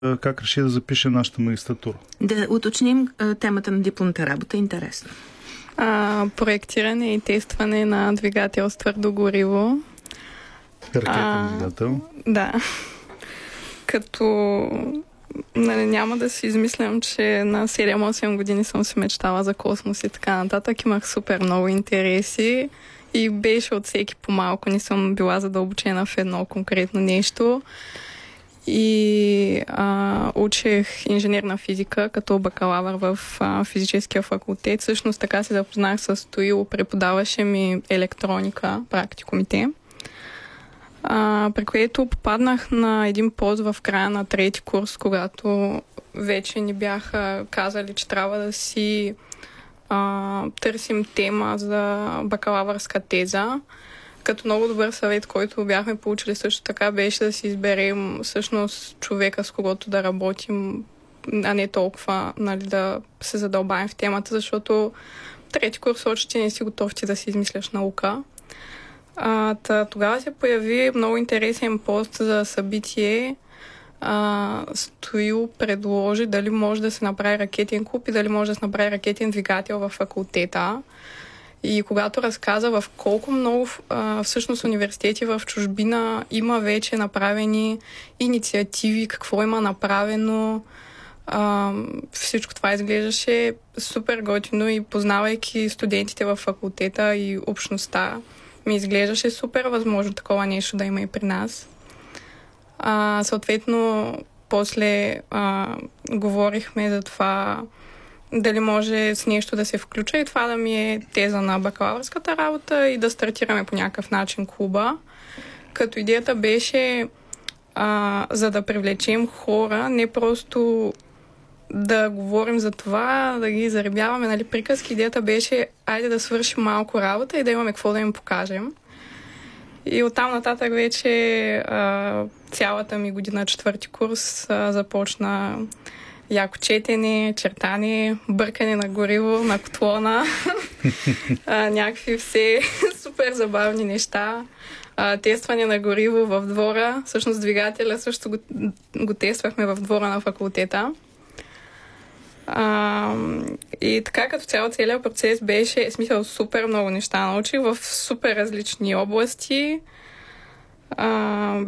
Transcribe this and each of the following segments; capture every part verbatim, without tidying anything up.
как реши да запише нашата магистратура. Да уточним темата на дипломната работа. Интересно. А, проектиране и тестване на двигател с твърдо гориво. Ракетен а, двигател. Да. Като нали, няма да си измислям, че на седем-осем години съм се мечтала за космос и така нататък. Имах супер много интереси и беше от всеки по-малко. Не съм била задълбочена в едно конкретно нещо. И а, учех инженерна физика като бакалавър в а, физическия факултет. Всъщност така се запознах с Стоил, преподаваше ми електроника, практикумите. А, при което попаднах на един пост в края на трети курс, когато вече ни бяха казали, че трябва да си а, търсим тема за бакалавърска теза. Като много добър съвет, който бяхме получили също така, беше да си изберем всъщност човека, с когото да работим, а не толкова нали, да се задълбаем в темата, защото трети курс още не си готов ти да си измисляш наука. А, тъ, тогава се появи много интересен пост за събитие. А, Стоил предложи дали може да се направи ракетен клуб и дали може да се направи ракетен двигател в факултета. И когато разказа в колко много а, всъщност университети в чужбина има вече направени инициативи, какво има направено, а, всичко това изглеждаше супер готино и познавайки студентите в факултета и общността, ми изглеждаше супер възможно такова нещо да има и при нас. А, съответно, после а, говорихме за това дали може с нещо да се включа и това да ми е теза на бакалавърската работа и да стартираме по някакъв начин клуба. Като идеята беше а, за да привлечем хора, не просто да говорим за това, да ги заребяваме, нали, приказки. Идеята беше айде да свършим малко работа и да имаме какво да им покажем. И оттам нататък вече а, цялата ми година четвърти курс а, започна яко четене, чертане, бъркане на гориво, на котлона, а, някакви все супер забавни неща. А, тестване на гориво в двора. Всъщност двигателя също го, го тествахме в двора на факултета. А, и така като цяло целият процес беше, смисъл, супер много неща научих в супер различни области. А,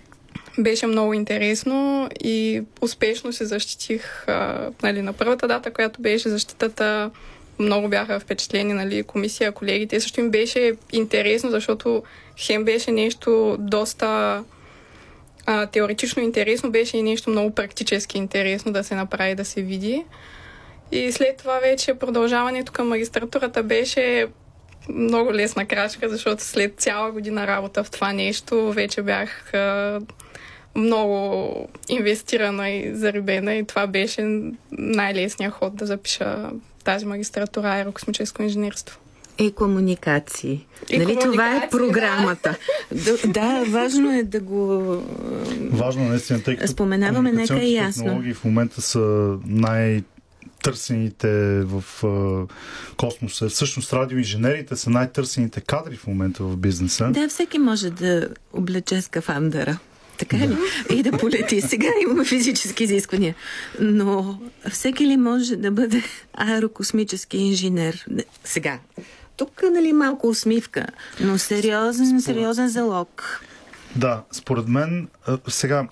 беше много интересно и успешно се защитих а, нали, на първата дата, която беше защитата. Много бяха впечатлени, нали, комисия, колегите. Също им беше интересно, защото хем беше нещо доста а, теоретично интересно, беше и нещо много практически интересно да се направи, да се види. И след това вече продължаването към магистратурата беше много лесна крачка, защото след цяла година работа в това нещо вече бях а, много инвестирана и зарибена и това беше най-лесният ход да запиша тази магистратура аерокосмическо инженерство. И комуникации. И нали комуникации, това е програмата? Да, да, важно е да го важно наистина, тъй като споменаваме, нека е ясно. Технологии в момента са най- търсените в uh, космоса. Всъщност радиоинженерите са най-търсените кадри в момента в бизнеса. Да, всеки може да облече скафандъра. Така ли? Да. И да полети. Сега имаме физически изисквания. Но всеки ли може да бъде аерокосмически инженер? Сега. Тук, нали, малко усмивка, но сериозен, според... сериозен залог. Да, според мен сега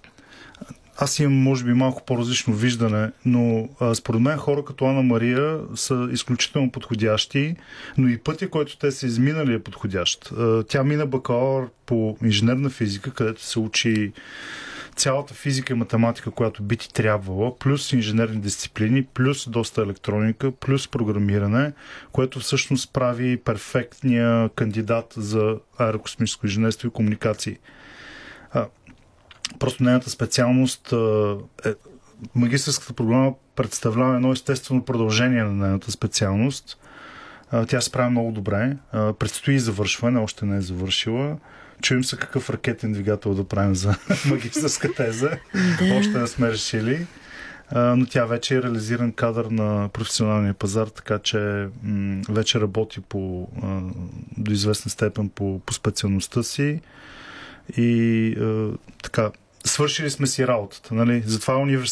аз имам, може би, малко по-различно виждане, но а, според мен хора като Ана Мария са изключително подходящи, но и пътя, който те са изминали е подходящ. А, тя мина бакалавър по инженерна физика, където се учи цялата физика и математика, която би ти трябвала, плюс инженерни дисциплини, плюс доста електроника, плюс програмиране, което всъщност прави перфектния кандидат за аерокосмическо инженерство и комуникации. А, Просто нейната специалност е, магистърската програма представлява едно естествено продължение на нейната специалност. Тя се справя много добре. Предстои завършване, още не е завършила. Чуем се какъв ракетен двигател да правим за магистърска теза. Още не сме решили. Но тя вече е реализиран кадър на професионалния пазар, така че м- вече работи по, а, до известна степен по, по специалността си. И а, така, свършили сме си работата. Нали? Затова университет